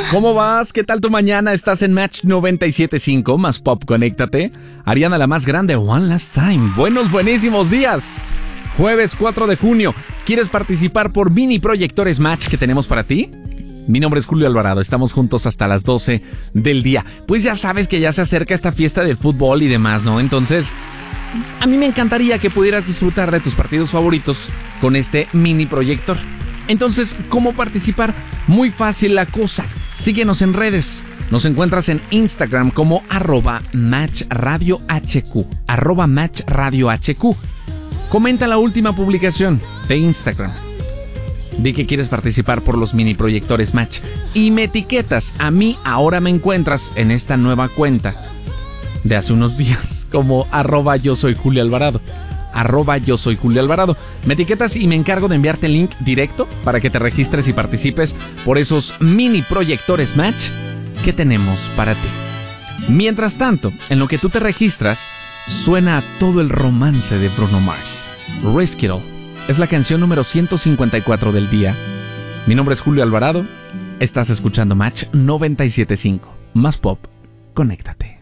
¿Cómo vas? ¿Qué tal tu mañana? Estás en Match 97.5, más pop, conéctate. Ariana la más grande, One Last Time. Buenísimos días. Jueves 4 de junio. ¿Quieres participar por mini proyectores Match que tenemos para ti? Mi nombre es Julio Alvarado, estamos juntos hasta las 12 del día. Pues ya sabes que ya se acerca esta fiesta del fútbol y demás, ¿no? Entonces, a mí me encantaría que pudieras disfrutar de tus partidos favoritos con este mini proyector. Entonces, ¿cómo participar? Muy fácil la cosa. Síguenos en redes. Nos encuentras en Instagram como @matchradiohq. @matchradiohq. Comenta la última publicación de Instagram. Di que quieres participar por los mini proyectores Match y me etiquetas. A mí ahora me encuentras en esta nueva cuenta de hace unos días como @yo soy Julio Alvarado. @yo soy Julio Alvarado. Me etiquetas y me encargo de enviarte el link directo para que te registres y participes por esos mini proyectores Match que tenemos para ti. Mientras tanto, en lo que tú te registras, suena todo el romance de Bruno Mars. Risk It All. Es la canción número 154 del día. Mi nombre es Julio Alvarado. Estás escuchando Match 97.5. Más pop, conéctate.